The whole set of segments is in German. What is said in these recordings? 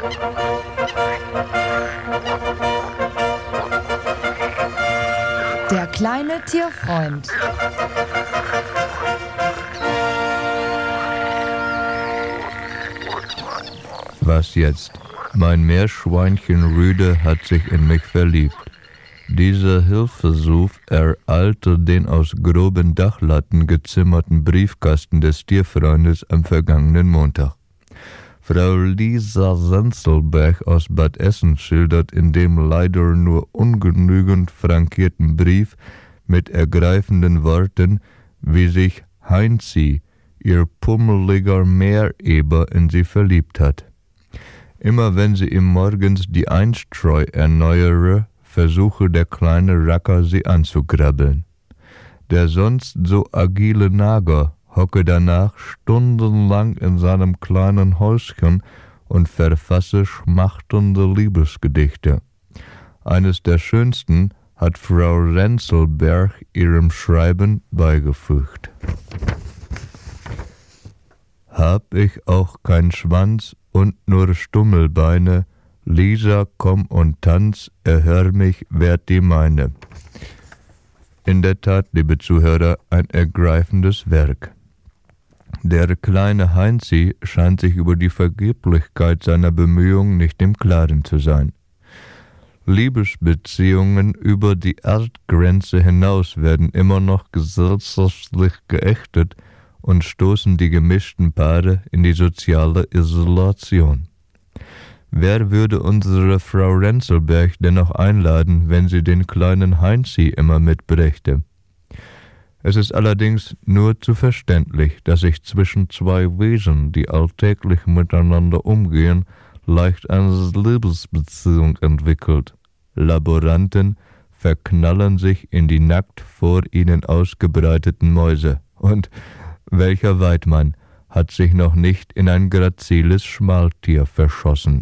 Der kleine Tierfreund. Was jetzt? Mein Meerschweinchen Rüde hat sich in mich verliebt. Dieser Hilfesuch ereilte den aus groben Dachlatten gezimmerten Briefkasten des Tierfreundes am vergangenen Montag. Frau Lisa Senzelberg aus Bad Essen schildert in dem leider nur ungenügend frankierten Brief mit ergreifenden Worten, wie sich Heinzi, ihr pummeliger Meereber, in sie verliebt hat. Immer wenn sie ihm morgens die Einstreu erneuere, versuche der kleine Racker sie anzukrabbeln. Der sonst so agile Nager hocke danach stundenlang in seinem kleinen Häuschen und verfasse schmachtende Liebesgedichte. Eines der schönsten hat Frau Renzelberg ihrem Schreiben beigefügt. Hab ich auch kein Schwanz und nur Stummelbeine, Lisa, komm und tanz, erhör mich, werd die meine. In der Tat, liebe Zuhörer, ein ergreifendes Werk. Der kleine Heinzi scheint sich über die Vergeblichkeit seiner Bemühungen nicht im Klaren zu sein. Liebesbeziehungen über die Erdgrenze hinaus werden immer noch gesellschaftlich geächtet und stoßen die gemischten Paare in die soziale Isolation. Wer würde unsere Frau Renzelberg denn noch einladen, wenn sie den kleinen Heinzi immer mitbrächte? Es ist allerdings nur zu verständlich, dass sich zwischen zwei Wesen, die alltäglich miteinander umgehen, leicht eine Liebesbeziehung entwickelt. Laboranten verknallen sich in die nackt vor ihnen ausgebreiteten Mäuse. Und welcher Weidmann hat sich noch nicht in ein graziles Schmaltier verschossen?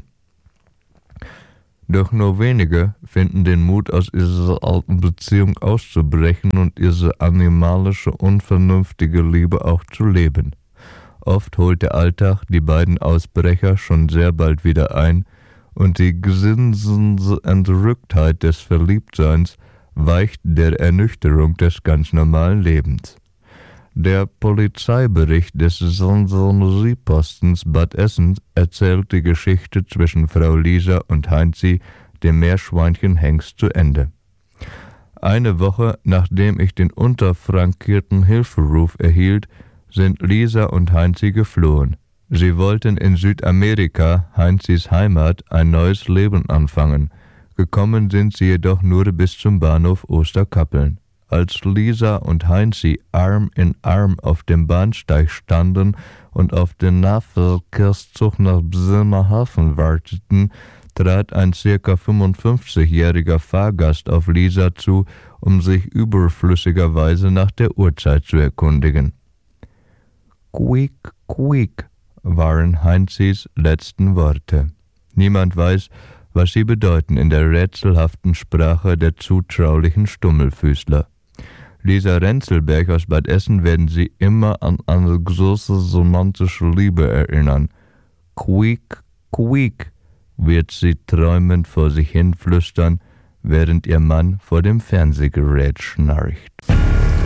Doch nur wenige finden den Mut, aus dieser alten Beziehung auszubrechen und ihre animalische, unvernünftige Liebe auch zu leben. Oft holt der Alltag die beiden Ausbrecher schon sehr bald wieder ein und die gesinsende Entrücktheit des Verliebtseins weicht der Ernüchterung des ganz normalen Lebens. Der Polizeibericht des Gendarmeriepostens Bad Essen erzählt die Geschichte zwischen Frau Lisa und Heinzi, dem Meerschweinchen Hengst, zu Ende. Eine Woche nachdem ich den unterfrankierten Hilferuf erhielt, sind Lisa und Heinzi geflohen. Sie wollten in Südamerika, Heinzis Heimat, ein neues Leben anfangen. Gekommen sind sie jedoch nur bis zum Bahnhof Osterkappeln. Als Lisa und Heinzi Arm in Arm auf dem Bahnsteig standen und auf den Nahverkehrszug nach Bremerhaven warteten, trat ein ca. 55-jähriger Fahrgast auf Lisa zu, um sich überflüssigerweise nach der Uhrzeit zu erkundigen. »Quiek, quiek«, waren Heinzis letzten Worte. Niemand weiß, was sie bedeuten in der rätselhaften Sprache der zutraulichen Stummelfüßler. Lisa Renzelberg aus Bad Essen werden sie immer an eine große romantische Liebe erinnern. »Quiek, quiek«, wird sie träumend vor sich hin flüstern, während ihr Mann vor dem Fernsehgerät schnarcht.